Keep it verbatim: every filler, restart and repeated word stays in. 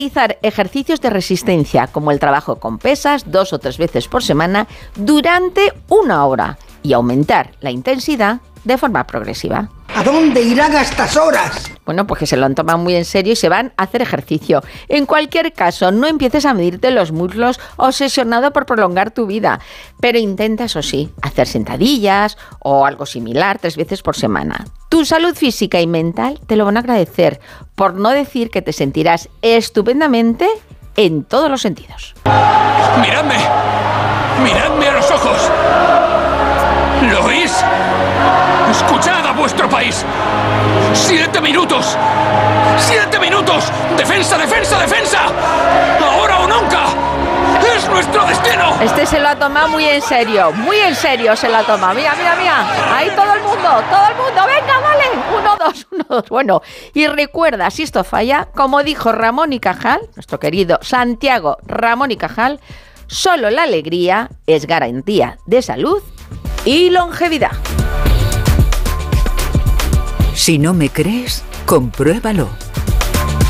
Realizar ejercicios de resistencia, como el trabajo con pesas, dos o tres veces por semana, durante una hora y aumentar la intensidad de forma progresiva. ¿A dónde irán a estas horas? Bueno, pues que se lo han tomado muy en serio y se van a hacer ejercicio. En cualquier caso, no empieces a medirte los muslos obsesionado por prolongar tu vida. Pero intenta, eso sí, hacer sentadillas o algo similar tres veces por semana. Tu salud física y mental te lo van a agradecer, por no decir que te sentirás estupendamente en todos los sentidos. ¡Miradme! ¡Miradme a los ojos! ¿Lo oís? ¡Escuchad a vuestro país! ¡Siete minutos! ¡Siete minutos! ¡Defensa, defensa, defensa! ¡Ahora o nunca! ¡Es nuestro destino! Este se lo ha tomado muy en serio, muy en serio se lo ha tomado. Mira, mira, mira. Ahí todo el mundo, todo el mundo. Venga, dale. Uno, dos, uno, dos. Bueno, y recuerda, si esto falla, como dijo Ramón y Cajal, nuestro querido Santiago Ramón y Cajal, solo la alegría es garantía de salud y longevidad. Si no me crees, compruébalo.